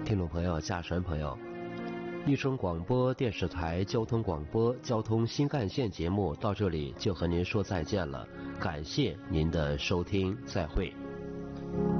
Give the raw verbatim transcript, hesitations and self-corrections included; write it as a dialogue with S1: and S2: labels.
S1: 听众朋友、驾驶员朋友，一中广播电视台交通广播交通新干线节目到这里就和您说再见了，感谢您的收听，再会。